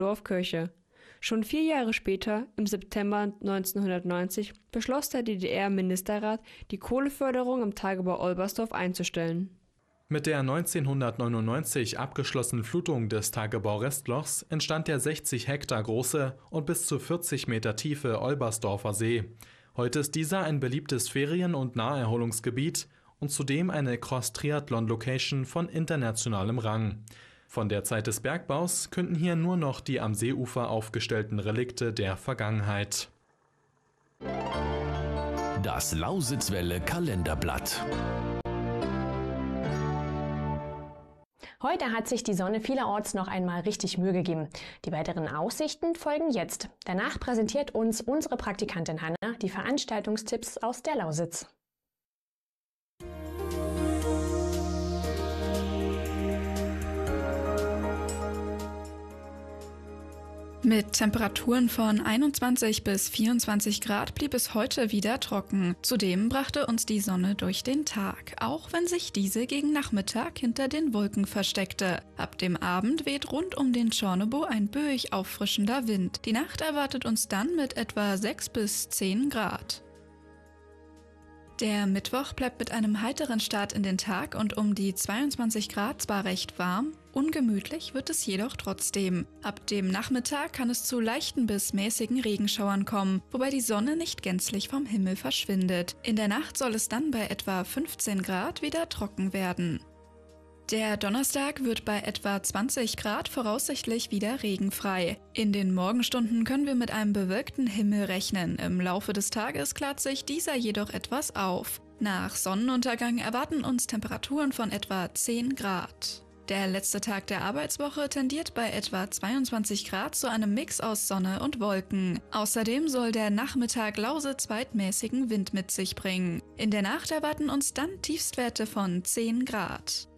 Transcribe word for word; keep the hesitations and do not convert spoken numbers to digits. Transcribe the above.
Dorfkirche. Schon vier Jahre später, im September neunzehnhundertneunzig, beschloss der D D R-Ministerrat, die Kohleförderung im Tagebau Olbersdorf einzustellen. Mit der neunzehnhundertneunundneunzig abgeschlossenen Flutung des Tagebau-Restlochs entstand der sechzig Hektar große und bis zu vierzig Meter tiefe Olbersdorfer See. Heute ist dieser ein beliebtes Ferien- und Naherholungsgebiet und zudem eine Cross-Triathlon-Location von internationalem Rang. Von der Zeit des Bergbaus künden hier nur noch die am Seeufer aufgestellten Relikte der Vergangenheit. Das Lausitzwelle Kalenderblatt. Heute hat sich die Sonne vielerorts noch einmal richtig Mühe gegeben. Die weiteren Aussichten folgen jetzt. Danach präsentiert uns unsere Praktikantin Hanna die Veranstaltungstipps aus der Lausitz. Mit Temperaturen von einundzwanzig bis vierundzwanzig Grad blieb es heute wieder trocken. Zudem brachte uns die Sonne durch den Tag, auch wenn sich diese gegen Nachmittag hinter den Wolken versteckte. Ab dem Abend weht rund um den Tschornobo ein böig auffrischender Wind. Die Nacht erwartet uns dann mit etwa sechs bis zehn Grad. Der Mittwoch bleibt mit einem heiteren Start in den Tag und um die zweiundzwanzig Grad zwar recht warm, ungemütlich wird es jedoch trotzdem. Ab dem Nachmittag kann es zu leichten bis mäßigen Regenschauern kommen, wobei die Sonne nicht gänzlich vom Himmel verschwindet. In der Nacht soll es dann bei etwa fünfzehn Grad wieder trocken werden. Der Donnerstag wird bei etwa zwanzig Grad voraussichtlich wieder regenfrei. In den Morgenstunden können wir mit einem bewölkten Himmel rechnen. Im Laufe des Tages klart sich dieser jedoch etwas auf. Nach Sonnenuntergang erwarten uns Temperaturen von etwa zehn Grad. Der letzte Tag der Arbeitswoche tendiert bei etwa zweiundzwanzig Grad zu einem Mix aus Sonne und Wolken. Außerdem soll der Nachmittag Lausitz weitmäßigen Wind mit sich bringen. In der Nacht erwarten uns dann Tiefstwerte von zehn Grad.